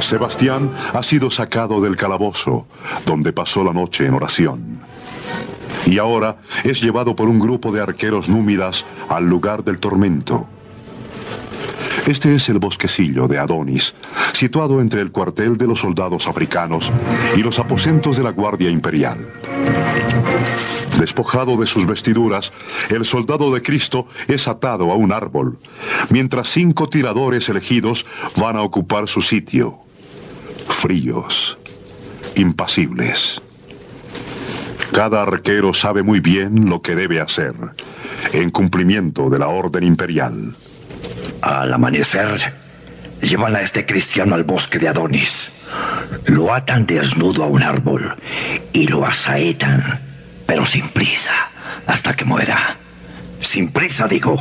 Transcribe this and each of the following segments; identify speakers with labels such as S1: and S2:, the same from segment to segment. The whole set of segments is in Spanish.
S1: Sebastián ha sido sacado del calabozo, donde pasó la noche en oración. Y ahora es llevado por un grupo de arqueros númidas al lugar del tormento. Este es el bosquecillo de Adonis, situado entre el cuartel de los soldados africanos y los aposentos de la Guardia Imperial. Despojado de sus vestiduras, el soldado de Cristo es atado a un árbol, mientras 5 tiradores elegidos van a ocupar su sitio. Fríos, impasibles. Cada arquero sabe muy bien lo que debe hacer, en cumplimiento de la orden imperial.
S2: Al amanecer, llevan a este cristiano al bosque de Adonis. Lo atan desnudo a un árbol y lo asaetan, pero sin prisa, hasta que muera. Sin prisa, digo.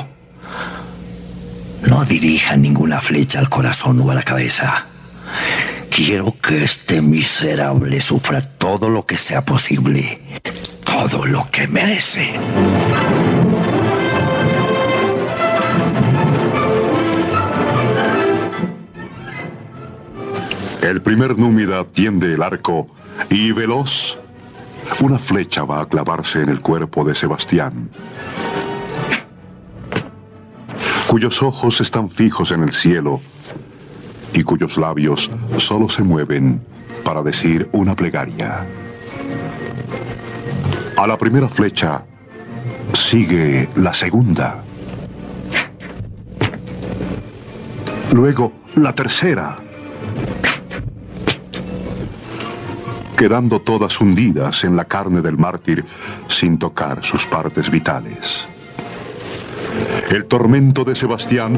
S2: No dirijan ninguna flecha al corazón o a la cabeza. Quiero que este miserable sufra todo lo que sea posible, todo lo que merece.
S1: El primer númida tiende el arco y veloz, una flecha va a clavarse en el cuerpo de Sebastián, cuyos ojos están fijos en el cielo y cuyos labios solo se mueven para decir una plegaria. A la primera flecha sigue la segunda, luego la tercera, quedando todas hundidas en la carne del mártir sin tocar sus partes vitales. El tormento de Sebastián